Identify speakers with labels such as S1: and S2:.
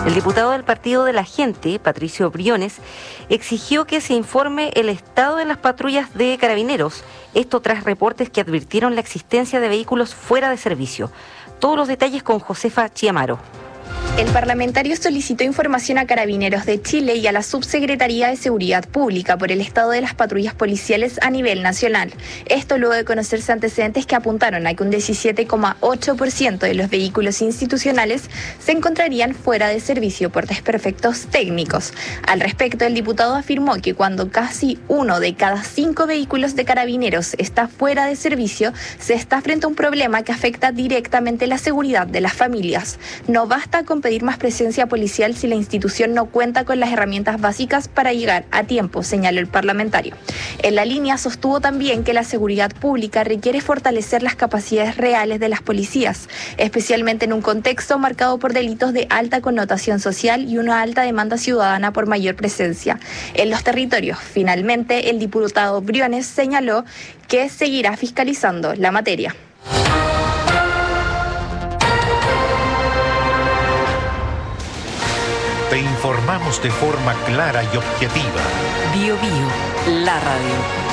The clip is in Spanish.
S1: El diputado del Partido de la Gente, Patricio Briones, exigió que se informe el estado de las patrullas de Carabineros, esto tras reportes que advirtieron la existencia de vehículos fuera de servicio. Todos los detalles con Josefa Chiamaro.
S2: El parlamentario solicitó información a Carabineros de Chile y a la Subsecretaría de Seguridad Pública por el estado de las patrullas policiales a nivel nacional. Esto luego de conocerse antecedentes que apuntaron a que un 17,8% de los vehículos institucionales se encontrarían fuera de servicio por desperfectos técnicos. Al respecto, el diputado afirmó que cuando casi 1 de cada 5 vehículos de Carabineros está fuera de servicio, se está frente a un problema que afecta directamente la seguridad de las familias. No basta con pedir más presencia policial si la institución no cuenta con las herramientas básicas para llegar a tiempo, señaló el parlamentario. En la línea sostuvo también que la seguridad pública requiere fortalecer las capacidades reales de las policías, especialmente en un contexto marcado por delitos de alta connotación social y una alta demanda ciudadana por mayor presencia en los territorios. Finalmente, el diputado Briones señaló que seguirá fiscalizando la materia.
S3: Te informamos de forma clara y objetiva.
S1: Bio Bio, la radio.